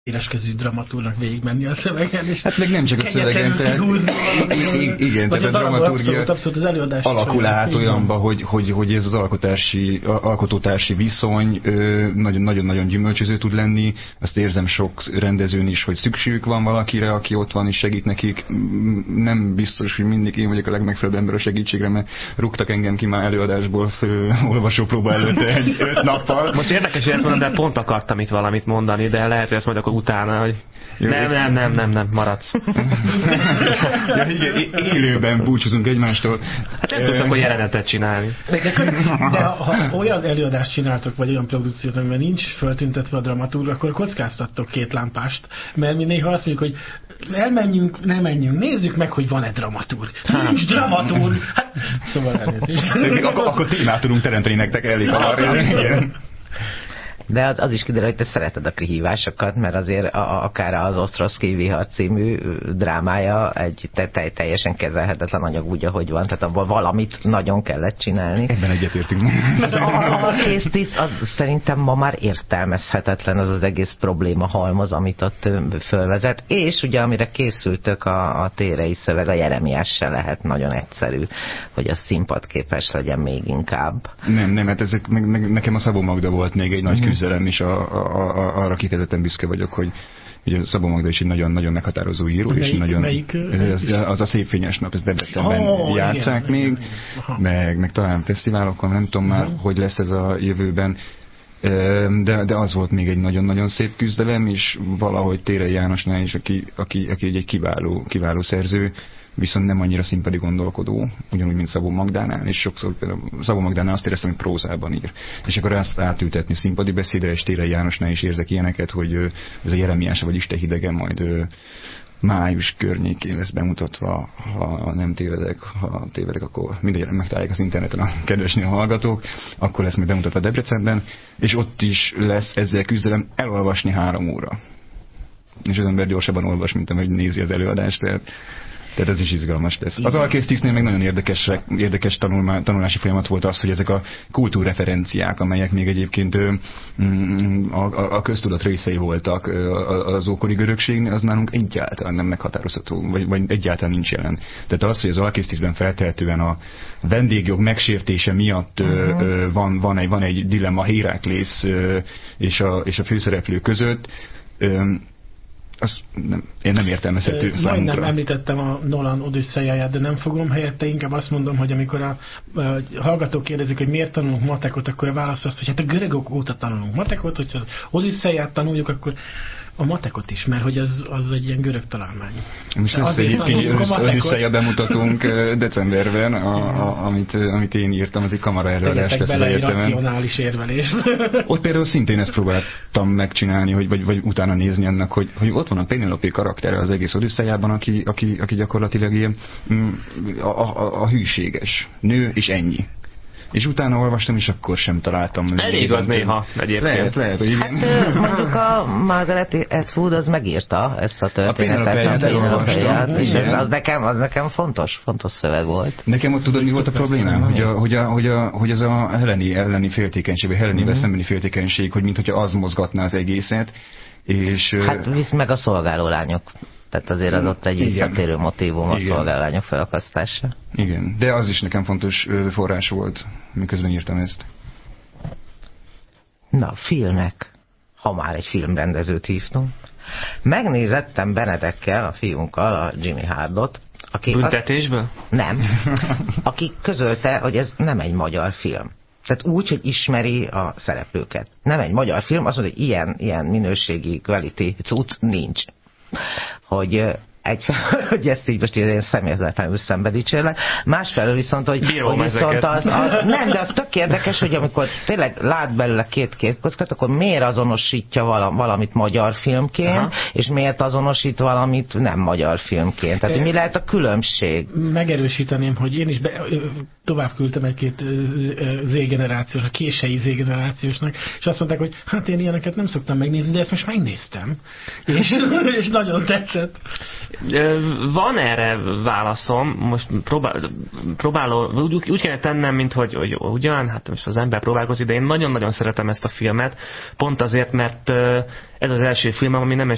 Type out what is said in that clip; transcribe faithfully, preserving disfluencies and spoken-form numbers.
éreskezű dramaturgnak végigmenni a szövegen, és hát meg nem csak a szövegen, tehát igen, tehát a dramaturgia alakul át olyanba, hogy, hogy, hogy ez az alkotási, alkotótársi viszony nagyon-nagyon gyümölcsöző tud lenni. Azt érzem sok rendezőn is, hogy szükségük van valakire, aki ott van és segít nekik. Nem biztos, hogy mindig én vagyok a legmegfelelőbb ember a segítségre, mert rúgtak engem ki már előadásból olvasópróba előtt egy öt nappal. Most érdekes, hogy ezt mondom, de pont akartam itt valamit mondani, de lehet, hogy ezt majd akkor utána, hogy nem, nem, nem, nem, nem, maradsz. Ja, igen, élőben búcsúzunk egymástól. Hát nem tudsz akkor jelenetet csinálni. De, de ha, ha olyan előadást csináltok, vagy olyan produkciót, amiben nincs föltüntetve a dramaturg, akkor kockáztattok két lámpást. Mert mi néha azt mondjuk, hogy elmenjünk, nem menjünk, nézzük meg, hogy van-e dramaturg. Nincs dramaturg! Hát, szóval elnézést. Akkor, akkor témát tudunk teremteni nektek elég hamar. De az is kiderül, hogy te szereted a kihívásokat, mert azért a, akár az Osztroszkij Vihar című drámája egy te, te, teljesen kezelhetetlen anyag úgy, ahogy van, tehát abban valamit nagyon kellett csinálni. Ebben egyetértünk. Az alkésztiszt, az szerintem ma már értelmezhetetlen az az egész probléma halmoz, amit ott fölvezet, és ugye amire készültök a, a térei szöveg, a Jeremiás se lehet nagyon egyszerű, hogy a színpadképes legyen még inkább. Nem, nem, hát ezek, meg, meg, nekem a Szabó Magda volt még egy nagy mm. küzdelem, és a, a, a, arra kifejezetten büszke vagyok, hogy ugye Szabó Magda is egy nagyon-nagyon meghatározó író, melyik, és nagyon, melyik, az, az a Szép fényes nap, ezt Debrecenben oh, játsszák igen, még, igen, igen. Meg, meg talán fesztiválokon, nem tudom uh-huh. már, hogy lesz ez a jövőben, de, de az volt még egy nagyon-nagyon szép küzdelem, és valahogy Térei Jánosnál is, aki, aki, aki egy kiváló, kiváló szerző, viszont nem annyira színpadi gondolkodó, ugyanúgy, mint Szabó Magdánál, és sokszor például Szabó Magdánál azt éreztem, hogy prózában ír. És akkor ezt átültetni színpadi beszédre, és Térei Jánosnál is érzek ilyeneket, hogy ez a Jeremiása vagy Isten hidegen majd május környékén lesz bemutatva, ha nem tévedek, ha tévedek, akkor mindegy, megtalálják az interneten a kedvesnél hallgatók, akkor lesz majd bemutatva Debrecenben, és ott is lesz ezzel küzdelem elolvasni három óra. És az ember gyorsabban olvas, mint ahogy nézi az előadást, tehát Tehát ez is izgalmas lesz. Az alkésztisztnél meg nagyon érdekes, érdekes tanulmá, tanulási folyamat volt az, hogy ezek a kultúrreferenciák, amelyek még egyébként a, a, a köztudat részei voltak az ókori görögségnél, az nálunk egyáltalán nem meghatározható, vagy, vagy egyáltalán nincs jelen. Tehát az, hogy az alkésztisztben feltehetően a vendégjog megsértése miatt uh-huh. van, van, egy, van egy dilemma Héráklész és a, és a főszereplő között, azt nem, én nem értelmezhető számunkra. Majdnem említettem a Nolan Odüsszejáját, de nem fogom helyette, inkább azt mondom, hogy amikor a, a hallgatók kérdezik, hogy miért tanulunk matekot, akkor a válasz az, hogy hát a görögök óta tanulunk matekot, hogyha az Odüsszeját tanuljuk, akkor a matekot is, mert hogy az, az egy ilyen görög találmány. Most lesz egy Odüsszeja bemutatunk decemberben, a, a, amit, amit én írtam, az egy kamara előadás lesz az egyetemen. Racionális érvelés. Ott például szintén ezt próbáltam megcsinálni, hogy, vagy, vagy utána nézni ennek, hogy, hogy ott van a Penélope karaktere az egész Odüsszejában, aki, aki, aki gyakorlatilag ilyen a, a, a hűséges nő, és ennyi. És utána olvastam, és akkor sem találtam. Elég az néha egyébként. Lehet, lehet, hogy igen. Hát mondjuk a Margaret Atwood az megírta ezt a történetet. A Penélope-ját. És ez, az, nekem, az nekem fontos, fontos szöveg volt. Nekem ott tudod, mi volt a problémám? Hogy, a, hogy, a, hogy, a, hogy az a Heleni elleni féltékenység, vagy Helenivel uh-huh. szembeni féltékenység, hogy mintha az mozgatná az egészet. És, hát visz meg a szolgálólányok. Tehát azért az ott egy visszatérő motívum a szolgálányok felakasztása. Igen, de az is nekem fontos forrás volt, miközben írtam ezt. Na, filmek. Ha már egy filmrendezőt hívtunk. Megnézettem Benedekkel, a fiunkkal, a Jimmy Hardot. Aki büntetésből? Azt, nem. Aki közölte, hogy ez nem egy magyar film. Tehát úgy, hogy ismeri a szereplőket. Nem egy magyar film, azt mondja, hogy ilyen, ilyen minőségi, quality cucc nincs. Hogy egy, hogy ezt így most ilyen személyzetlenül szenvedítsélek. Másfelől viszont, hogy, hogy viszont az, az, nem, de az tök érdekes, hogy amikor tényleg lát belőle két képkockát, akkor miért azonosítja valamit magyar filmként, aha. és miért azonosít valamit nem magyar filmként. Tehát mi lehet a különbség? Megerősíteném, hogy én is be, tovább küldtem egy-két Z-generációs, a késői Z-generációsnak, és azt mondták, hogy hát én ilyeneket nem szoktam megnézni, de ezt most megnéztem. És, és nagyon tetszett. Van erre válaszom, most próbál, próbálom, úgy, úgy kéne tennem, mint hogy, hogy ugyan, hát most az ember próbálkozik, de én nagyon-nagyon szeretem ezt a filmet, pont azért, mert ez az első film, ami nem egy